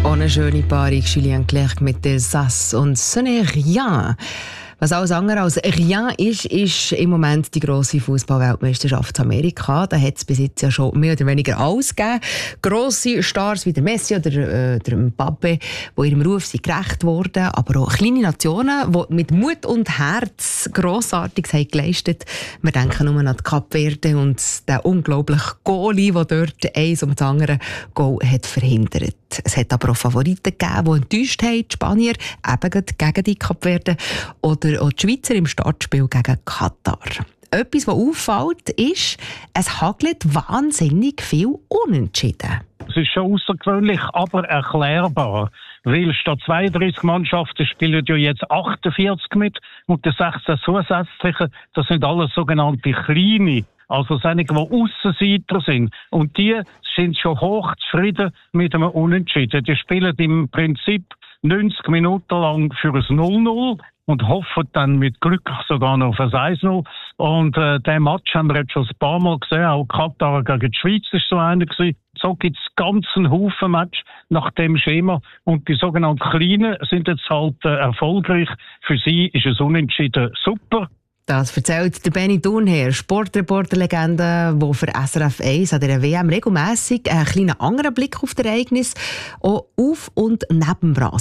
Ohne schöne Paarung Julien Clerc mit der Sass und «Ce n'est rien». Was alles andere als rien ist im Moment die grosse Fußball-Weltmeisterschaft in Amerika. Da hat es bis jetzt ja schon mehr oder weniger alles gegeben. Grosse Stars wie der Messi oder der Mbappe, die ihrem Ruf sind gerecht wurden, aber auch kleine Nationen, die mit Mut und Herz Grossartiges haben geleistet. Wir denken nur an die Kapverde und den unglaublichen Goalie, der dort eins um das andere Goal hat verhindert. Es hat aber auch Favoriten gegeben, die enttäuscht haben, die Spanier eben gegen die Kapverde oder auch die Schweizer im Startspiel gegen Katar. Etwas, was auffällt, ist, es hagelt wahnsinnig viel Unentschieden. Es ist schon außergewöhnlich, aber erklärbar. Weil statt 32 Mannschaften spielen ja jetzt 48 mit und die 16 zusätzlichen, das sind alles sogenannte kleine. Also einige, die Aussenseiter sind. Und die sind schon hoch zufrieden mit einem Unentschieden. Die spielen im Prinzip 90 Minuten lang für ein 0-0 und hoffen dann mit Glück sogar noch auf ein 1-0. Und den Match haben wir jetzt schon ein paar Mal gesehen. Auch Katar gegen die Schweiz war so einer gewesen. So gibt es ganzen Haufen Match nach dem Schema. Und die sogenannten Kleinen sind jetzt halt erfolgreich. Für sie ist es Unentschieden super. Das erzählt der Benny Thurnherr, Sportreporter-Legende, der für SRF 1 an der WM regelmässig einen kleinen anderen Blick auf das Ereignis auch auf und neben dem Rasen